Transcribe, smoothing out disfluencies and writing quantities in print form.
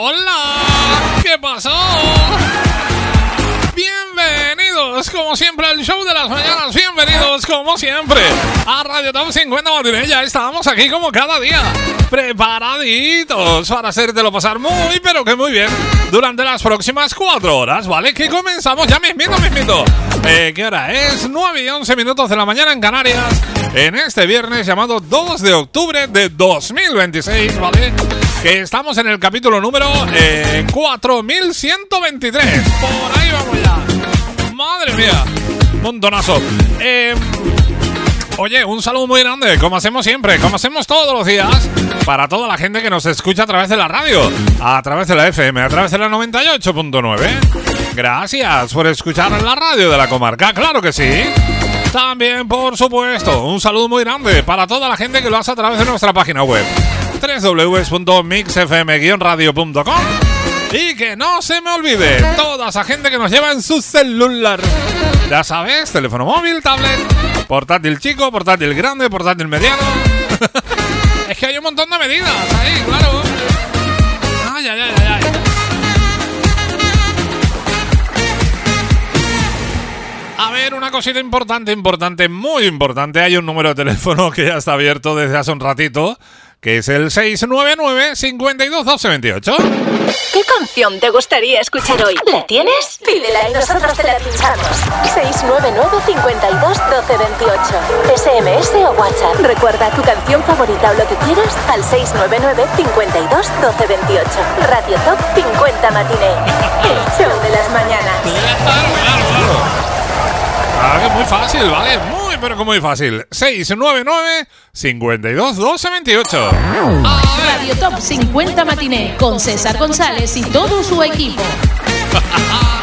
Hola, ¿qué pasó? Bienvenidos, como siempre, al show de las mañanas. Bienvenidos, como siempre, a Radio Top 50 Matiné. Ya estamos aquí como cada día, preparaditos para hacértelo pasar muy, pero que muy bien durante las próximas 4 horas, ¿vale? Que comenzamos ya mismito. ¿Qué hora es? 9:11 de la mañana en Canarias, en este viernes llamado 2 de octubre de 2026, ¿vale? Que estamos en el capítulo número 4123. Por ahí vamos ya. Madre mía, montonazo. Oye, un saludo muy grande, como hacemos siempre, como hacemos todos los días, para toda la gente que nos escucha a través de la radio, a través de la FM, a través de la 98.9. Gracias por escuchar la radio de la comarca, claro que sí. También, por supuesto, un saludo muy grande para toda la gente que lo hace a través de nuestra página web www.mixfm-radio.com. Y que no se me olvide toda esa gente que nos lleva en su celular. Ya sabes, teléfono móvil, tablet, portátil chico, portátil grande, portátil mediano. Es que hay un montón de medidas ahí, claro. Ay. A ver, una cosita importante, muy importante. Hay un número de teléfono que ya está abierto desde hace un ratito, que es el 699-521228. ¿Qué canción te gustaría escuchar hoy? ¿La tienes? Pídela y nosotros te la pinchamos. 699-521228. SMS o WhatsApp. Recuerda tu canción favorita o lo que quieras al 699-521228. Radio Top 50 Matiné. El show de las mañanas. Claro. Ah, que muy fácil, ¿vale? Muy, pero que muy fácil. 699-521228. Radio Top 50 Matiné con César González y todo su equipo.